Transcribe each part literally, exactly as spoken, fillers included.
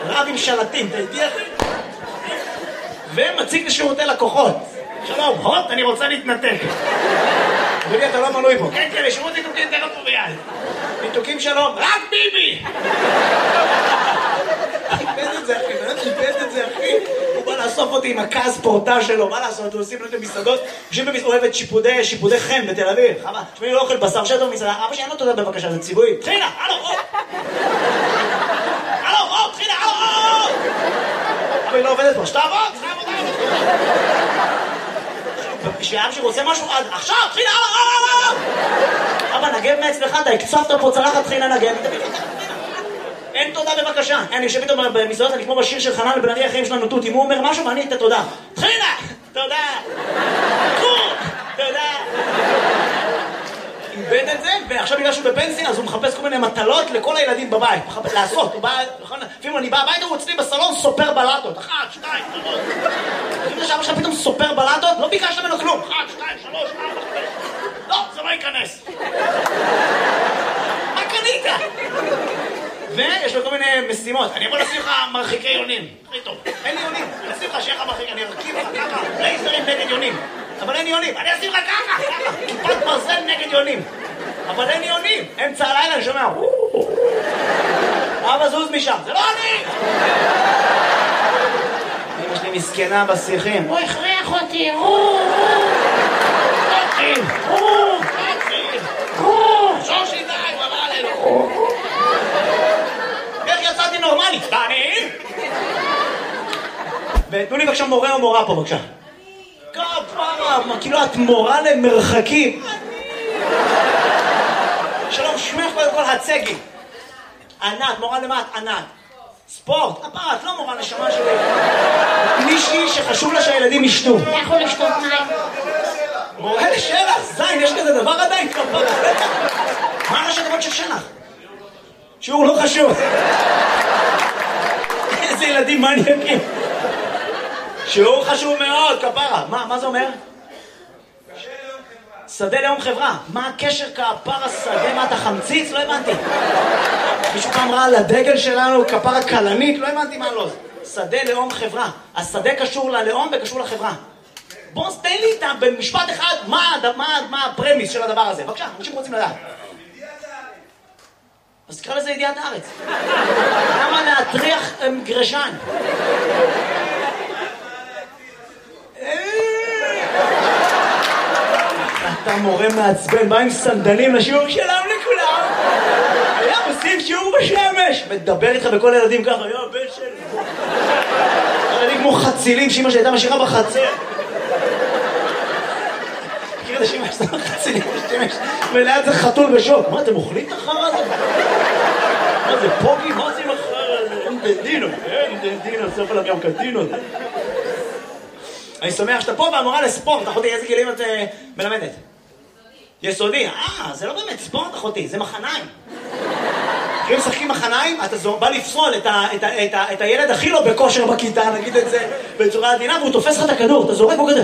רב עם שלטים, אתה איתי אחי? ומציג לשירותי לקוחות. שלום, הוט, אני רוצה להתנתק. אדוני, אתה לא מנוי פה. כן, כן, לשירות ניתוקים תן אותו ביד. ניתוקים שלום, רק ביבי! איבד את זה, אחי, איבד את זה, אחי. הוא בא לאסוף אותי עם הכעס פורטה שלו, מה לעשות? הוא עושים לו את המסעדות, יושבים במסעדת שיפודי, שיפודי חן בתל אביב. חמה, שמי לא אוכל בשר שטר במסעדה, אבא שלי, אין לו תודה בבקשה, זה ציווי. תחילה, הלו, או! הלו, או, תחילה, הלו, או! אבא היא לא עובדת פה, שתעבוד, שתעבוד, שאב שרוצה משהו עד עכשיו, תחילה, הלו, הלו! אבא, נגב מאצלך, אתה הקצפת פה צלחת, תחילה נגב. אין תודה בבקשה. אני יושב איתו במסעדות, אני כמו בשיר של חנן לבן ארי החיים שלנו תות. אם הוא אומר משהו ואני את התודה. תחילה! תודה! קור! תודה! איבד את זה, ועכשיו בגלל שהוא בפנסיה, אז הוא מחפש כל מיני מטלות לכל הילדים בבית. לעשות, הוא בא, לפעמים אני בא הביתה, הוא אצלי בסלון סופר בלטות. אחת, שתיים, שלוש. אם עכשיו עכשיו פתאום סופר בלטות, לא ביקשת ממנו כלום. אחת, שתיים, שלוש, ארבע, חמש. לא, זה לא ייכנס. מה קנית? ויש לו כל מיני משימות. אני יכול לשים לך מרחיקי יונים. הכי טוב. אין לי יונים. אני אשים לך שיהיה לך מרחיק. אני ארכיב לך ככה. לייזרים נגד יונים. אבל אין יונים. אני אשים לך ככה. ככה. כיפת ברזל נגד יונים. אבל אין יונים. אמצע הלילה אני שומע. אבא זוז משם. זה לא אני! אמא שלי מסכנה בשיחים. הוא הכריח אותי. שושי די, הוא אמר עלינו. איך יצאתי נורמלי? ואני? ותנו לי בבקשה מורה או מורה פה בבקשה. כפרה, כאילו את מורה למרחקים. שלום, שמך קודם כל הצגי. ענת, מורה למה את ענת? ספורט, כפרה, את לא מורה נשמה שלי. מישהי שחשוב לה שהילדים ישתו. יכול לשתות מים. מורה לשלח, זין, יש כזה דבר עדיין כפרה. מה ראשי תיבות של שלח? שיעור לא חשוב. איזה ילדים מניאקים. שיעור חשוב מאוד, כפרה. מה, מה זה אומר? שדה לאום חברה. מה הקשר כפרה שדה? מה אתה חמציץ? לא הבנתי. מישהו פעם ראה על הדגל שלנו כפרה קלנית? לא הבנתי מה לא. שדה לאום חברה. השדה קשור ללאום וקשור לחברה. בוא תן לי איתם במשפט אחד מה, מה, מה הפרמיס של הדבר הזה. בבקשה, אנשים רוצים לדעת. אז תקרא לזה ידיעת הארץ. למה להטריח גרשן? אתה מורה מעצבן, בא עם סנדלים לשיעור שלם לכולם. היה עושים שיעור בשמש. מדבר איתך בכל הילדים ככה, יו, בן שלי. ילדים כמו חצילים שאמא שהייתה משאירה בחצר. מכיר את השמש, זה חצילים בשמש. וליד זה חתול בשוק. מה, אתם אוכלים את החרא הזה? מה זה, פוגי? מה זה עם החרא הזה? אין דנדינו, אין דנדינו, סוף עליו גם קדינו. אני שמח שאתה פה והמורה לספורט. אחותי, איזה כלים את מלמדת? יסודי. אה, זה לא באמת ספורט, אחותי, זה מחניים. אם משחקים מחניים, אתה בא לפסול את הילד הכי לא בכושר בכיתה, נגיד את זה בצורה עדינה, והוא תופס לך את הכדור, אתה זורק בו כזה.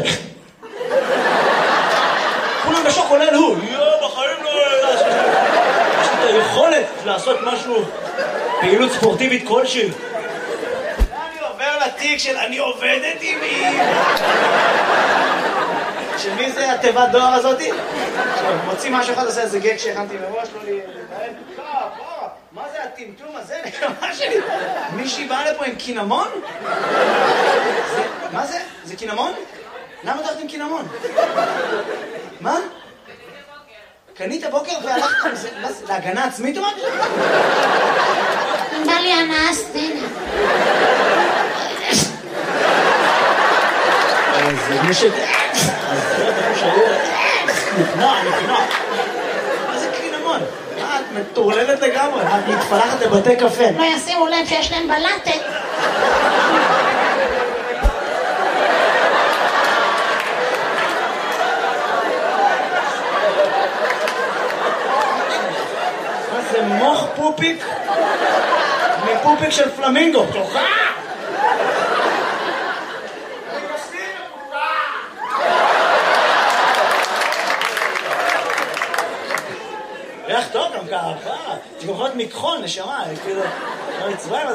כולם בשוק עולה לו, יו, בחיים לא... יש לי את היכולת לעשות משהו, פעילות ספורטיבית כלשהי. אני עובר לתיק של אני עובדת עם מי. של מי זה התיבת דואר הזאתי? מוציא משהו אחד, עושה איזה גג שהכנתי מראש, לא לי... מה זה הטמטום הזה? נקמה שלי. מישהי באה לפה עם קינמון? מה זה? זה קינמון? למה הולכת עם קינמון? מה? קנית בוקר והלכת עם זה? להגנה עצמית או מה? בא לי הנאה סטנה. זה מישהו... אז זה אתה חושב... נפנוע, נפנוע. מה זה קינמון? מה, את מטורללת לגמרי? את מתפלחת לבתי קפה. לא ישימו לב שיש להם בלטת. מה זה מוח פופיק? מפופיק של פלמינגו. תוכה! איך טוב גם ככה, זה יכול להיות מכחול, נשמה, כאילו, לא מצווה